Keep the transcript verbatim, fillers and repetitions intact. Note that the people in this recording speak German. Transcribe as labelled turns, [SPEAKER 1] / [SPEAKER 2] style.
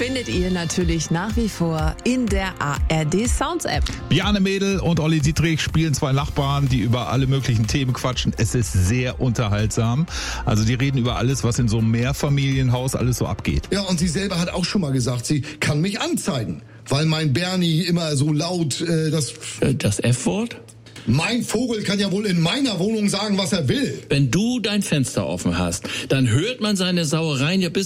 [SPEAKER 1] findet ihr natürlich nach wie vor in der A R D Sounds App.
[SPEAKER 2] Bjarne Mädel und Olli Dietrich spielen zwei Nachbarn, die über alle möglichen Themen quatschen. Es ist sehr unterhaltsam. Also die reden über alles, was in so einem Mehrfamilienhaus alles so abgeht.
[SPEAKER 3] Ja, und sie selber hat auch schon mal gesagt, sie kann mich anzeigen, weil mein Bernie immer so laut äh, das...
[SPEAKER 4] Das F-Wort?
[SPEAKER 3] Mein Vogel kann ja wohl in meiner Wohnung sagen, was er will.
[SPEAKER 4] Wenn du dein Fenster offen hast, dann hört man seine Sauereien ja bis